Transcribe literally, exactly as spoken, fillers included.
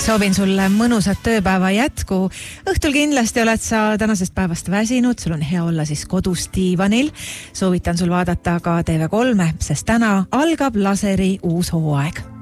Soovin sulle mõnusat tööpäeva jätku. Õhtul kindlasti oled sa tänasest päevast väsinud, sul on hea olla siis kodus diivanil. Soovitan sul vaadata ka T V kolme, sest täna algab laseri uus hooaeg.